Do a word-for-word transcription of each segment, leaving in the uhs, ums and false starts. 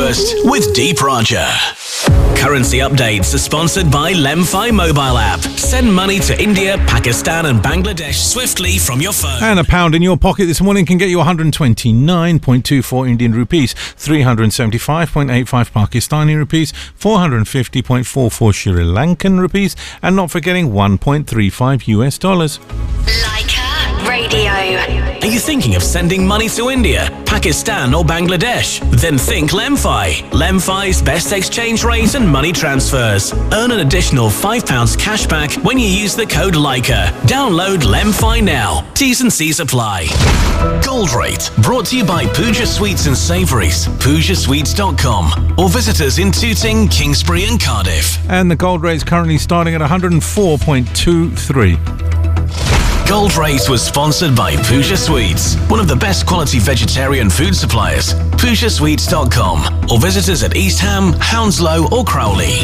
Breakfast with Deep Roger. Currency updates are sponsored by Lemfi mobile app. Send money to India, Pakistan and Bangladesh swiftly from your phone. And a pound in your pocket this morning can get you one hundred twenty-nine point two four Indian rupees, three hundred seventy-five point eight five Pakistani rupees, four hundred fifty point four four Sri Lankan rupees, and not forgetting one point three five U S dollars. Leica Radio. Are you thinking of sending money to India, Pakistan or Bangladesh? Then think Lemfi. Lemfi's best exchange rate and money transfers. Earn an additional five pounds cash back when you use the code Leica. Download Lemfi now. T's and C's apply. Gold Rate, brought to you by Pooja Sweets and Savouries, pooja sweets dot com, or visit us in Tooting, Kingsbury and Cardiff. And the gold rate is currently starting at one hundred four point two three. Gold Rate was sponsored by Pooja Sweets, one of the best quality vegetarian food suppliers. pooja sweets dot com, or visit us at East Ham, Hounslow or Crowley.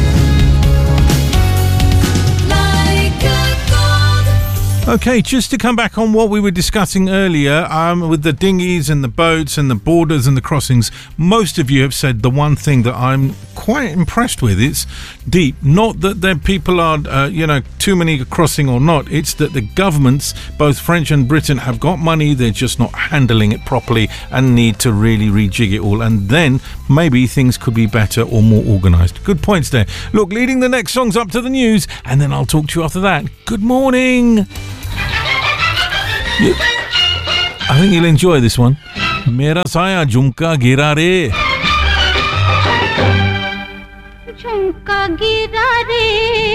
Okay, just to come back on what we were discussing earlier, um, with the dinghies and the boats and the borders and the crossings, most of you have said the one thing that I'm quite impressed with. It's deep. Not that there people are, uh, you know, too many crossing or not. It's that the governments, both French and Britain, have got money. They're just not handling it properly and need to really rejig it all. And then maybe things could be better or more organised. Good points there. Look, leading the next songs up to the news, and then I'll talk to you after that. Good morning. You, I think you'll enjoy this one. Mera saya jhumka gira re. Jhumka gira re.